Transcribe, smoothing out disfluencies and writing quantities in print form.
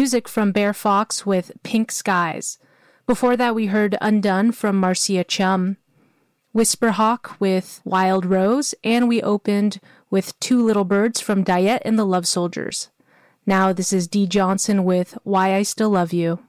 music from Bear Fox with Pink Skies. Before that, we heard Undone from Marcia Chum, Whisperhawk with Wild Rose, and we opened with Two Little Birds from Diet and the Love Soldiers. Now this is Dee Johnson with Why I Still Love You.